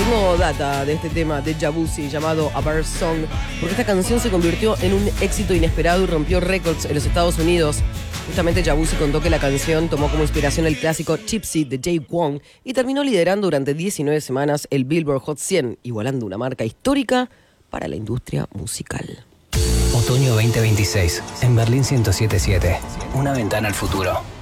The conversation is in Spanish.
Tengo data de este tema de Jabuzi llamado A Bird Song, porque esta canción se convirtió en un éxito inesperado y rompió récords en los Estados Unidos. Justamente Jabuzi contó que la canción tomó como inspiración el clásico Gypsy de Jay Wong y terminó liderando durante 19 semanas el Billboard Hot 100, igualando una marca histórica para la industria musical. Otoño 2026, en Berlín 107.7. Una ventana al futuro.